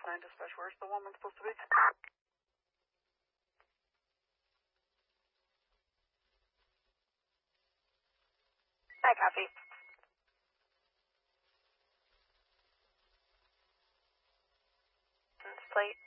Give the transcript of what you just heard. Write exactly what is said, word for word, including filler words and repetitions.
Nine dispatch, where's the woman supposed to be? Hi, copy. Plate.